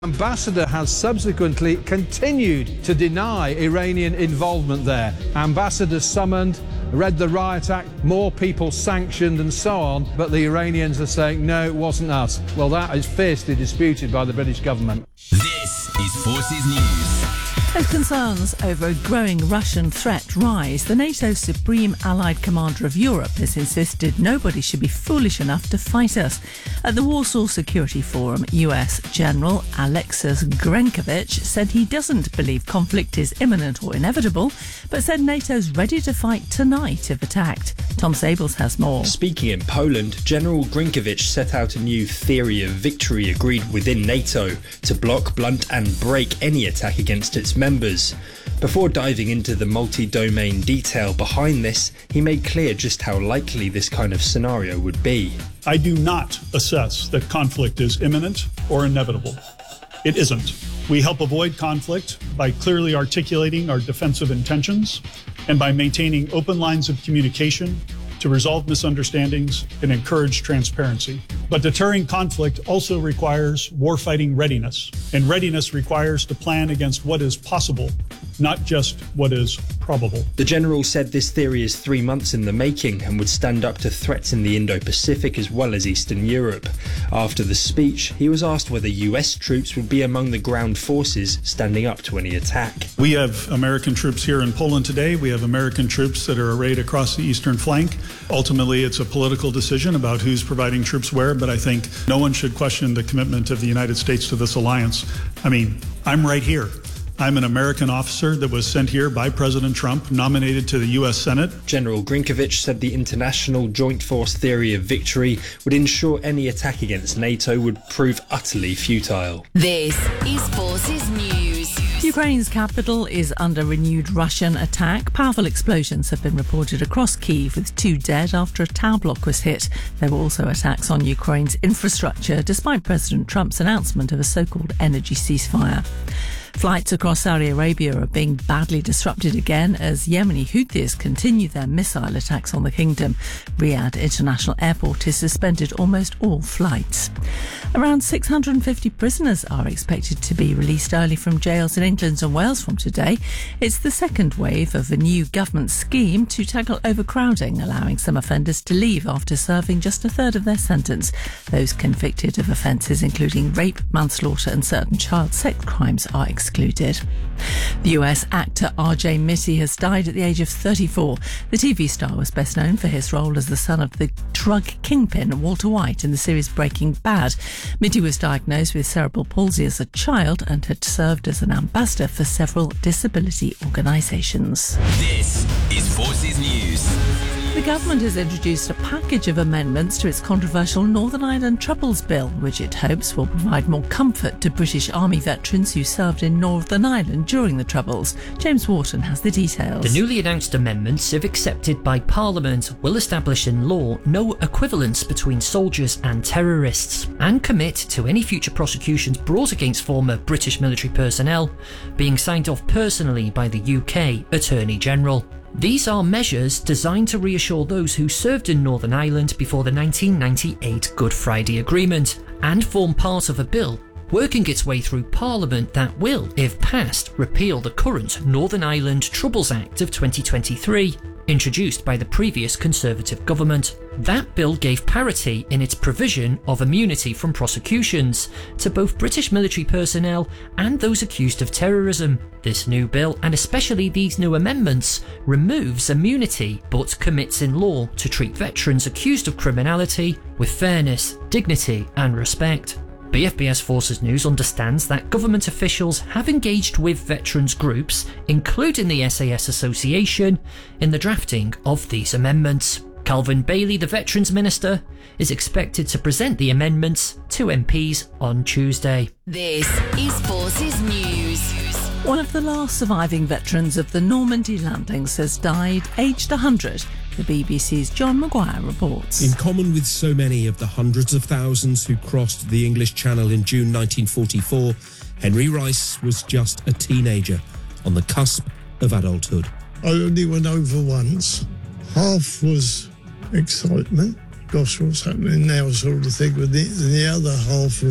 Ambassador has subsequently continued to deny Iranian involvement there. Ambassadors summoned, read the Riot Act, more people sanctioned and so on, but the Iranians are saying, no, it wasn't us. Well, that is fiercely disputed by the British government. This is Forces News. As concerns over a growing Russian threat rise, the NATO Supreme Allied Commander of Europe has insisted nobody should be foolish enough to fight us. At the Warsaw Security Forum, US General Alexis Grenkovich said he doesn't believe conflict is imminent or inevitable, but said NATO's ready to fight tonight if attacked. Tom Sables has more. Speaking in Poland, General Grenkovich set out a new theory of victory agreed within NATO to block, blunt and break any attack against its members. Before diving into the multi-domain detail behind this, he made clear just how likely this kind of scenario would be. I do not assess that conflict is imminent or inevitable. It isn't. We help avoid conflict by clearly articulating our defensive intentions and by maintaining open lines of communication to resolve misunderstandings and encourage transparency. But deterring conflict also requires warfighting readiness, and readiness requires to plan against what is possible, not just what is probable. The general said this theory is 3 months in the making and would stand up to threats in the Indo-Pacific as well as Eastern Europe. After the speech, he was asked whether US troops would be among the ground forces standing up to any attack. We have American troops here in Poland today. We have American troops that are arrayed across the eastern flank. Ultimately, it's a political decision about who's providing troops where, but I think no one should question the commitment of the United States to this alliance. I mean, I'm right here. I'm an American officer that was sent here by President Trump, nominated to the U.S. Senate. General Grenkovich said the international joint force theory of victory would ensure any attack against NATO would prove utterly futile. This is Forces News. Ukraine's capital is under renewed Russian attack. Powerful explosions have been reported across Kyiv, with 2 dead after a tower block was hit. There were also attacks on Ukraine's infrastructure, despite President Trump's announcement of a so-called energy ceasefire. Flights across Saudi Arabia are being badly disrupted again as Yemeni Houthis continue their missile attacks on the kingdom. Riyadh International Airport has suspended almost all flights. Around 650 prisoners are expected to be released early from jails in England and Wales from today. It's the second wave of a new government scheme to tackle overcrowding, allowing some offenders to leave after serving just a third of their sentence. Those convicted of offences including rape, manslaughter and certain child sex crimes are excluded. The US actor R.J. Mitte has died at the age of 34. The TV star was best known for his role as the son of the drug kingpin Walter White in the series Breaking Bad. Mitte was diagnosed with cerebral palsy as a child and had served as an ambassador for several disability organisations. This is Forces News. The government has introduced a package of amendments to its controversial Northern Ireland Troubles Bill, which it hopes will provide more comfort to British Army veterans who served in Northern Ireland during the Troubles. James Wharton has the details. The newly announced amendments, if accepted by Parliament, will establish in law no equivalence between soldiers and terrorists and commit to any future prosecutions brought against former British military personnel being signed off personally by the UK Attorney General. These are measures designed to reassure those who served in Northern Ireland before the 1998 Good Friday Agreement and form part of a bill working its way through Parliament that will, if passed, repeal the current Northern Ireland Troubles Act of 2023, introduced by the previous Conservative government. That bill gave parity in its provision of immunity from prosecutions to both British military personnel and those accused of terrorism. This new bill, and especially these new amendments, removes immunity but commits in law to treat veterans accused of criminality with fairness, dignity and respect. BFBS Forces News understands that government officials have engaged with veterans groups, including the SAS Association, in the drafting of these amendments. Calvin Bailey, the Veterans Minister, is expected to present the amendments to MPs on Tuesday. This is Forces News. One of the last surviving veterans of the Normandy landings has died aged 100. The BBC's John Maguire reports. In common with so many of the hundreds of thousands who crossed the English Channel in June 1944, Henry Rice was just a teenager on the cusp of adulthood. I only went over once. Half was excitement, gosh, what's happening now sort of thing, and the other half was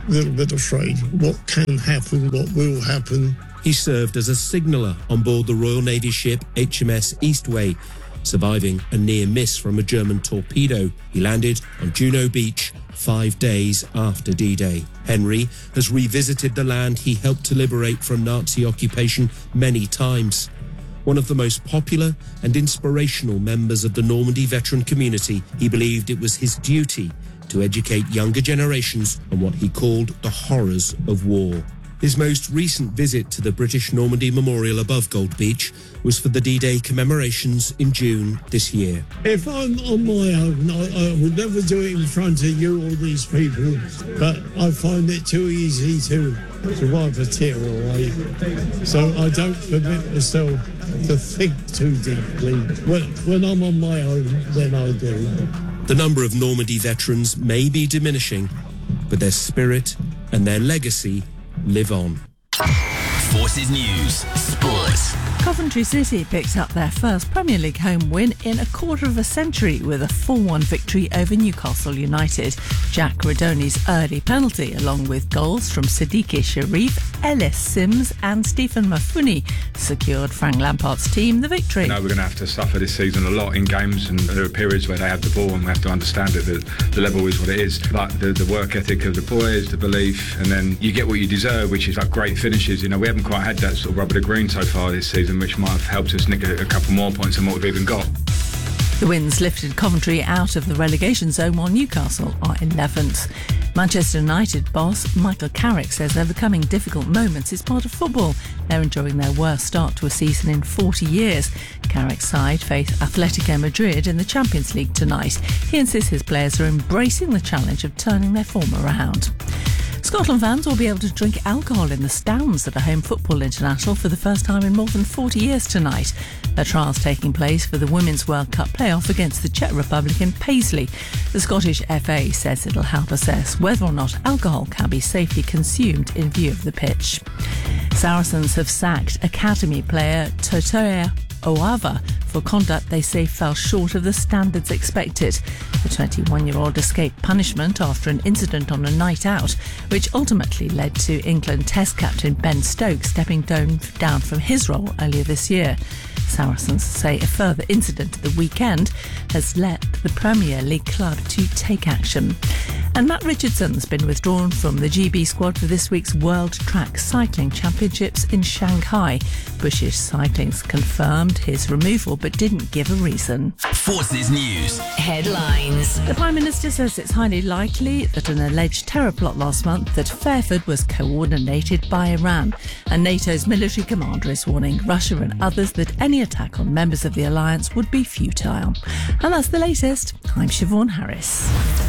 a little bit afraid what can happen, what will happen. He served as a signaller on board the Royal Navy ship HMS Eastway, surviving a near miss from a German torpedo. He landed on Juno Beach 5 days after D-Day. Henry has revisited the land he helped to liberate from Nazi occupation many times. One of the most popular and inspirational members of the Normandy veteran community, he believed it was his duty to educate younger generations on what he called the horrors of war. His most recent visit to the British Normandy Memorial above Gold Beach was for the D-Day commemorations in June this year. If I'm on my own, I would never do it in front of you or these people, but I find it too easy to wipe a tear away. So I don't permit myself to think too deeply. When I'm on my own, then I do. The number of Normandy veterans may be diminishing, but their spirit and their legacy live on. Forces News Sports. Coventry City picked up their first Premier League home win in a quarter of a century with a 4-1 victory over Newcastle United. Jack Radoni's early penalty, along with goals from Siddiqui Sharif, Ellis Sims and Stephen Mafuni, secured Frank Lampard's team the victory. We're going to have to suffer this season a lot in games, and there are periods where they have the ball and we have to understand it, that the level is what it is. But the work ethic of the boys, the belief, and then you get what you deserve, which is like great finishes. You know, we haven't quite had that sort of rubber to green so far this season, which might have helped us nick a couple more points than what we've even got. The wins lifted Coventry out of the relegation zone while Newcastle are 11th. Manchester United boss Michael Carrick says overcoming difficult moments is part of football. They're enjoying their worst start to a season in 40 years. Carrick's side face Atletico Madrid in the Champions League tonight. He insists his players are embracing the challenge of turning their form around. Scotland fans will be able to drink alcohol in the stands at a home football international for the first time in more than 40 years tonight. A trial's taking place for the Women's World Cup playoff against the Czech Republic in Paisley. The Scottish FA says it'll help assess whether or not alcohol can be safely consumed in view of the pitch. Saracens have sacked academy player Totoya Oava for conduct they say fell short of the standards expected. The 21-year-old escaped punishment after an incident on a night out, which ultimately led to England Test captain Ben Stokes stepping down from his role earlier this year. Saracens say a further incident at the weekend has led the Premier League club to take action. And Matt Richardson's been withdrawn from the GB squad for this week's World Track Cycling Championships in Shanghai. British Cycling's confirmed his removal but didn't give a reason. Forces News Headlines. The Prime Minister says it's highly likely that an alleged terror plot last month at Fairford was coordinated by Iran. And NATO's military commander is warning Russia and others that any attack on members of the alliance would be futile. And that's the latest. I'm Siobhan Harris.